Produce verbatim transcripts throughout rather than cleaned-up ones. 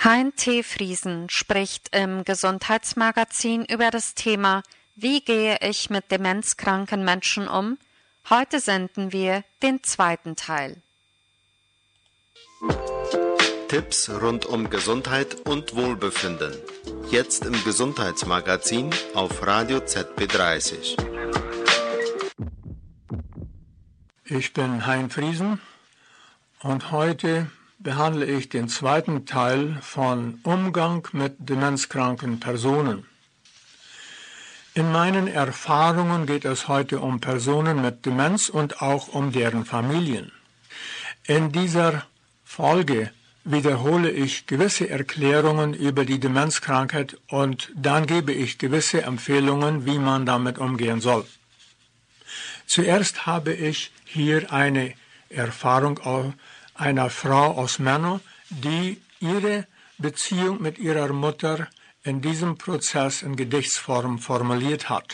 Hein T. Friesen spricht im Gesundheitsmagazin über das Thema Wie gehe ich mit demenzkranken Menschen um? Heute senden wir den zweiten Teil. Tipps rund um Gesundheit und Wohlbefinden. Jetzt im Gesundheitsmagazin auf Radio Z B dreißig. Ich bin Hein Friesen und heute behandle ich den zweiten Teil von Umgang mit demenzkranken Personen. In meinen Erfahrungen geht es heute um Personen mit Demenz und auch um deren Familien. In dieser Folge wiederhole ich gewisse Erklärungen über die Demenzkrankheit und dann gebe ich gewisse Empfehlungen, wie man damit umgehen soll. Zuerst habe ich hier eine Erfahrung einer Frau aus Männer, die ihre Beziehung mit ihrer Mutter in diesem Prozess in Gedichtsform formuliert hat.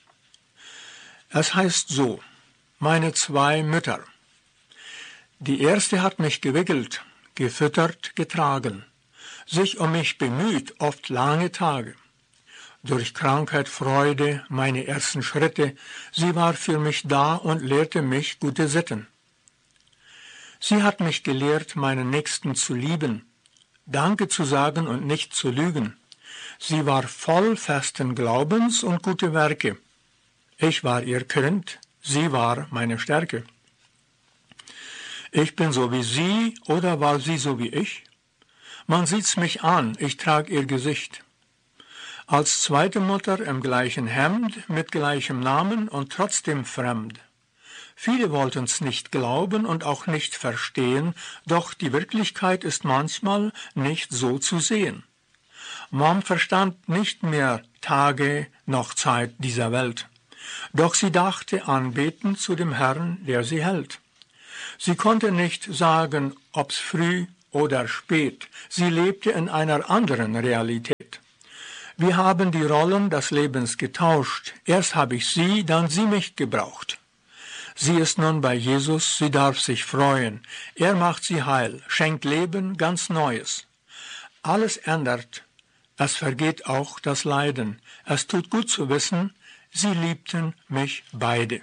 Es heißt so: Meine zwei Mütter. Die erste hat mich gewickelt, gefüttert, getragen, sich um mich bemüht, oft lange Tage. Durch Krankheit, Freude, meine ersten Schritte, sie war für mich da und lehrte mich gute Sitten. Sie hat mich gelehrt, meinen Nächsten zu lieben, Danke zu sagen und nicht zu lügen. Sie war voll festen Glaubens und gute Werke. Ich war ihr Kind, sie war meine Stärke. Ich bin so wie sie oder war sie so wie ich? Man sieht's mich an, ich trage ihr Gesicht. Als zweite Mutter im gleichen Hemd, mit gleichem Namen und trotzdem fremd. Viele wollten's nicht glauben und auch nicht verstehen, doch die Wirklichkeit ist manchmal nicht so zu sehen. Mom verstand nicht mehr Tage noch Zeit dieser Welt, doch sie dachte anbetend zu dem Herrn, der sie hält. Sie konnte nicht sagen, ob's früh oder spät, sie lebte in einer anderen Realität. Wir haben die Rollen des Lebens getauscht, erst habe ich sie, dann sie mich gebraucht. Sie ist nun bei Jesus, sie darf sich freuen. Er macht sie heil, schenkt Leben ganz Neues. Alles ändert, es vergeht auch das Leiden. Es tut gut zu wissen, sie liebten mich beide.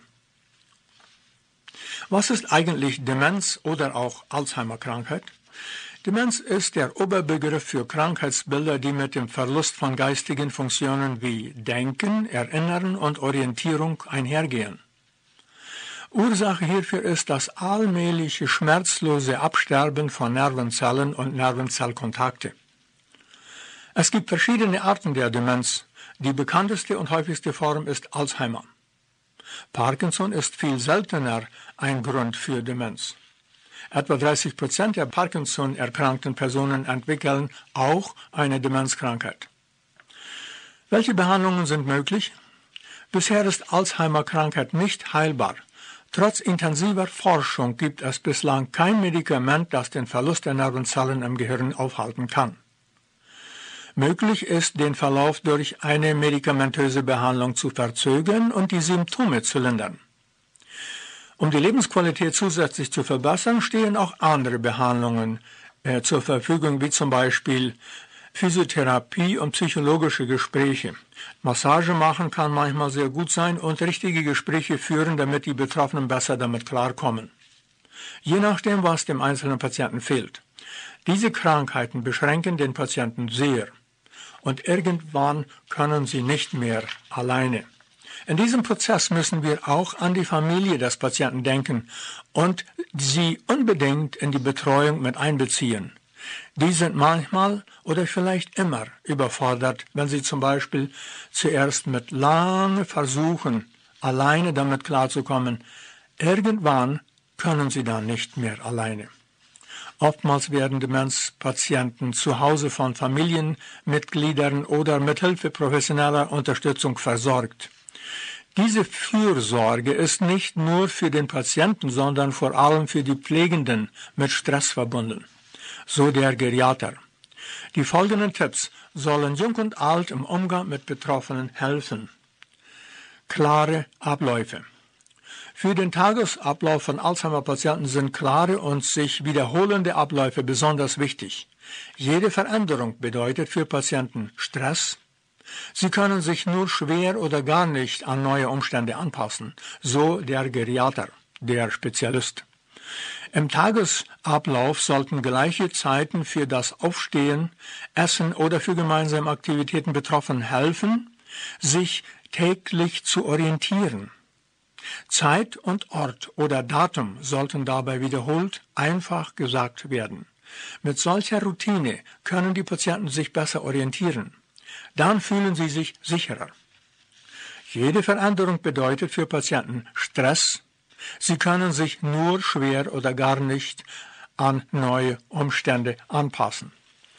Was ist eigentlich Demenz oder auch Alzheimer-Krankheit? Demenz ist der Oberbegriff für Krankheitsbilder, die mit dem Verlust von geistigen Funktionen wie Denken, Erinnern und Orientierung einhergehen. Ursache hierfür ist das allmähliche, schmerzlose Absterben von Nervenzellen und Nervenzellkontakte. Es gibt verschiedene Arten der Demenz. Die bekannteste und häufigste Form ist Alzheimer. Parkinson ist viel seltener ein Grund für Demenz. Etwa dreißig Prozent der Parkinson-erkrankten Personen entwickeln auch eine Demenzkrankheit. Welche Behandlungen sind möglich? Bisher ist Alzheimer-Krankheit nicht heilbar. Trotz intensiver Forschung gibt es bislang kein Medikament, das den Verlust der Nervenzellen im Gehirn aufhalten kann. Möglich ist, den Verlauf durch eine medikamentöse Behandlung zu verzögern und die Symptome zu lindern. Um die Lebensqualität zusätzlich zu verbessern, stehen auch andere Behandlungen äh, zur Verfügung, wie zum Beispiel Physiotherapie und psychologische Gespräche. Massage machen kann manchmal sehr gut sein und richtige Gespräche führen, damit die Betroffenen besser damit klarkommen. Je nachdem, was dem einzelnen Patienten fehlt. Diese Krankheiten beschränken den Patienten sehr und irgendwann können sie nicht mehr alleine. In diesem Prozess müssen wir auch an die Familie des Patienten denken und sie unbedingt in die Betreuung mit einbeziehen. Die sind manchmal oder vielleicht immer überfordert, wenn sie zum Beispiel zuerst mit langen Versuchen, alleine damit klarzukommen. Irgendwann können sie dann nicht mehr alleine. Oftmals werden Demenzpatienten zu Hause von Familienmitgliedern oder mit Hilfe professioneller Unterstützung versorgt. Diese Fürsorge ist nicht nur für den Patienten, sondern vor allem für die Pflegenden mit Stress verbunden. So der Geriater. Die folgenden Tipps sollen Jung und Alt im Umgang mit Betroffenen helfen. Klare Abläufe. Für den Tagesablauf von Alzheimer-Patienten sind klare und sich wiederholende Abläufe besonders wichtig. Jede Veränderung bedeutet für Patienten Stress. Sie können sich nur schwer oder gar nicht an neue Umstände anpassen, so der Geriater, der Spezialist. Im Tagesablauf sollten gleiche Zeiten für das Aufstehen, Essen oder für gemeinsame Aktivitäten Betroffenen helfen, sich täglich zu orientieren. Zeit und Ort oder Datum sollten dabei wiederholt einfach gesagt werden. Mit solcher Routine können die Patienten sich besser orientieren. Dann fühlen sie sich sicherer. Jede Veränderung bedeutet für Patienten Stress. Sie können sich nur schwer oder gar nicht an neue Umstände anpassen.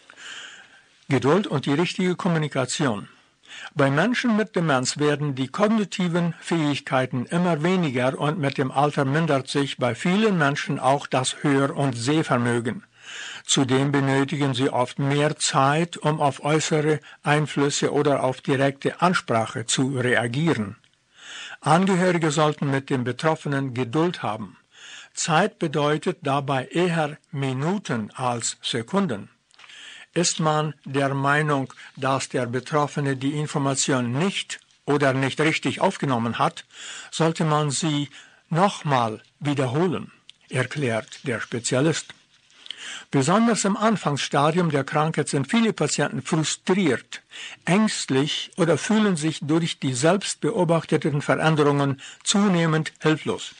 Geduld und die richtige Kommunikation. Bei Menschen mit Demenz werden die kognitiven Fähigkeiten immer weniger und mit dem Alter mindert sich bei vielen Menschen auch das Hör- und Sehvermögen. Zudem benötigen sie oft mehr Zeit, um auf äußere Einflüsse oder auf direkte Ansprache zu reagieren. Angehörige sollten mit dem Betroffenen Geduld haben. Zeit bedeutet dabei eher Minuten als Sekunden. Ist man der Meinung, dass der Betroffene die Information nicht oder nicht richtig aufgenommen hat, sollte man sie nochmal wiederholen, erklärt der Spezialist. Besonders im Anfangsstadium der Krankheit sind viele Patienten frustriert, ängstlich oder fühlen sich durch die selbst beobachteten Veränderungen zunehmend hilflos.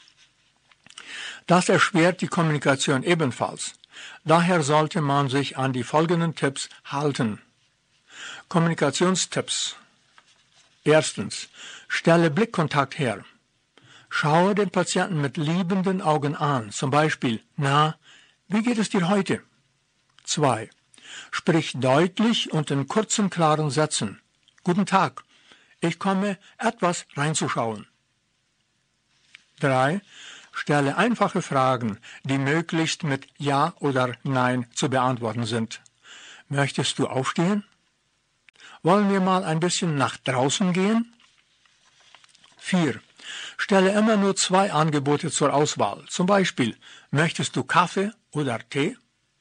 Das erschwert die Kommunikation ebenfalls. Daher sollte man sich an die folgenden Tipps halten. Kommunikationstipps. Erstens. Stelle Blickkontakt her. Schaue den Patienten mit liebenden Augen an, zum Beispiel, na, wie geht es dir heute? Zwei. Sprich deutlich und in kurzen, klaren Sätzen. Guten Tag, ich komme, etwas reinzuschauen. Drei. Stelle einfache Fragen, die möglichst mit Ja oder Nein zu beantworten sind. Möchtest du aufstehen? Wollen wir mal ein bisschen nach draußen gehen? Vier. Stelle immer nur zwei Angebote zur Auswahl. Zum Beispiel, möchtest du Kaffee oder Tee?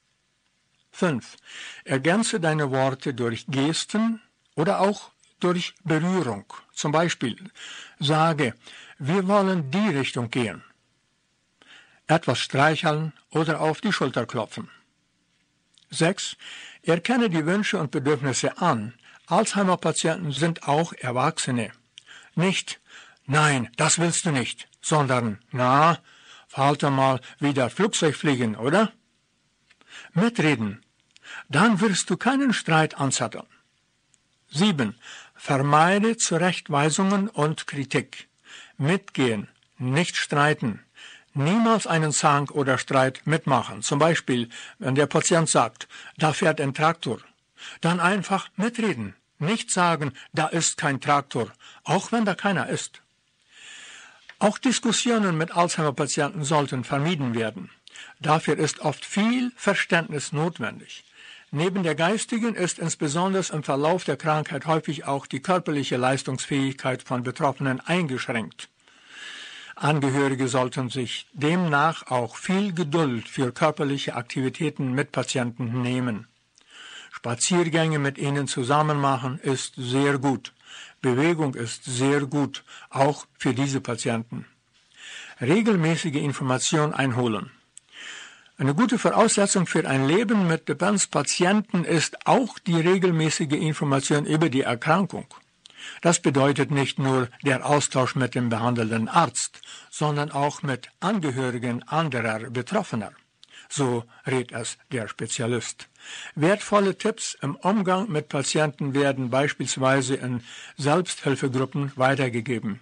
Fünf. Ergänze deine Worte durch Gesten oder auch durch Berührung. Zum Beispiel, sage, wir wollen die Richtung gehen. Etwas streicheln oder auf die Schulter klopfen. Sechs. Erkenne die Wünsche und Bedürfnisse an. Alzheimer-Patienten sind auch Erwachsene. Nicht, nein, das willst du nicht, sondern, na, wollt ihr mal wieder Flugzeug fliegen, oder? Mitreden. Dann wirst du keinen Streit anzetteln. Sieben. Vermeide Zurechtweisungen und Kritik. Mitgehen, nicht streiten. Niemals einen Zank oder Streit mitmachen. Zum Beispiel, wenn der Patient sagt, da fährt ein Traktor. Dann einfach mitreden. Nicht sagen, da ist kein Traktor, auch wenn da keiner ist. Auch Diskussionen mit Alzheimer-Patienten sollten vermieden werden. Dafür ist oft viel Verständnis notwendig. Neben der geistigen ist insbesondere im Verlauf der Krankheit häufig auch die körperliche Leistungsfähigkeit von Betroffenen eingeschränkt. Angehörige sollten sich demnach auch viel Geduld für körperliche Aktivitäten mit Patienten nehmen. Spaziergänge mit ihnen zusammen machen ist sehr gut. Bewegung ist sehr gut, auch für diese Patienten. Regelmäßige Information einholen. Eine gute Voraussetzung für ein Leben mit Demenzpatienten ist auch die regelmäßige Information über die Erkrankung. Das bedeutet nicht nur der Austausch mit dem behandelnden Arzt, sondern auch mit Angehörigen anderer Betroffener. So rät es der Spezialist. Wertvolle Tipps im Umgang mit Patienten werden beispielsweise in Selbsthilfegruppen weitergegeben.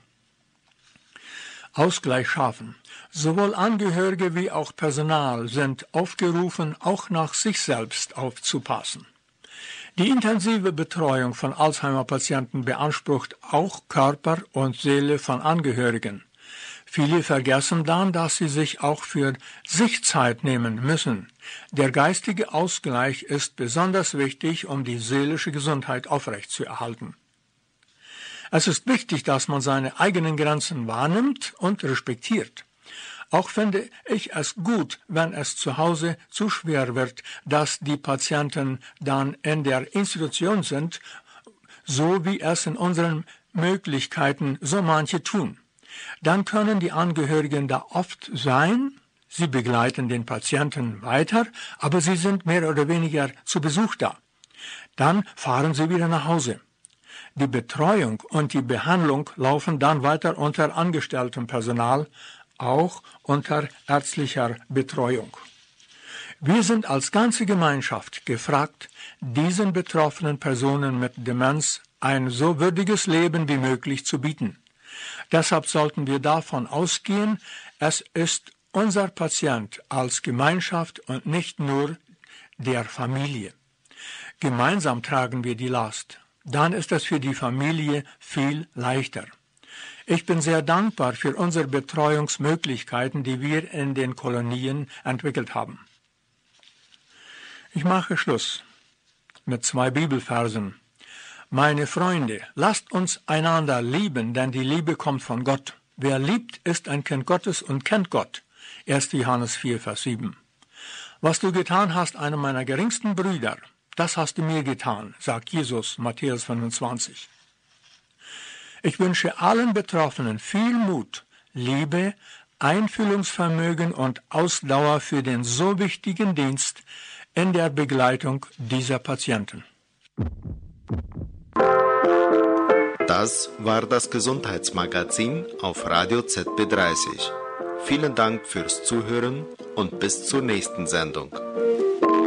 Ausgleich schaffen. Sowohl Angehörige wie auch Personal sind aufgerufen, auch nach sich selbst aufzupassen. Die intensive Betreuung von Alzheimer-Patienten beansprucht auch Körper und Seele von Angehörigen. Viele vergessen dann, dass sie sich auch für sich Zeit nehmen müssen. Der geistige Ausgleich ist besonders wichtig, um die seelische Gesundheit aufrechtzuerhalten. Es ist wichtig, dass man seine eigenen Grenzen wahrnimmt und respektiert. Auch finde ich es gut, wenn es zu Hause zu schwer wird, dass die Patienten dann in der Institution sind, so wie es in unseren Möglichkeiten so manche tun. Dann können die Angehörigen da oft sein, sie begleiten den Patienten weiter, aber sie sind mehr oder weniger zu Besuch da. Dann fahren sie wieder nach Hause. Die Betreuung und die Behandlung laufen dann weiter unter angestelltem Personal, auch unter ärztlicher Betreuung. Wir sind als ganze Gemeinschaft gefragt, diesen betroffenen Personen mit Demenz ein so würdiges Leben wie möglich zu bieten. Deshalb sollten wir davon ausgehen, es ist unser Patient als Gemeinschaft und nicht nur der Familie. Gemeinsam tragen wir die Last. Dann ist es für die Familie viel leichter. Ich bin sehr dankbar für unsere Betreuungsmöglichkeiten, die wir in den Kolonien entwickelt haben. Ich mache Schluss mit zwei Bibelversen. Meine Freunde, lasst uns einander lieben, denn die Liebe kommt von Gott. Wer liebt, ist ein Kind Gottes und kennt Gott. erster Johannes vier, Vers sieben. Was du getan hast, einem meiner geringsten Brüder, das hast du mir getan, sagt Jesus, Matthäus fünfundzwanzig. Ich wünsche allen Betroffenen viel Mut, Liebe, Einfühlungsvermögen und Ausdauer für den so wichtigen Dienst in der Begleitung dieser Patienten. Das war das Gesundheitsmagazin auf Radio Z B dreißig. Vielen Dank fürs Zuhören und bis zur nächsten Sendung.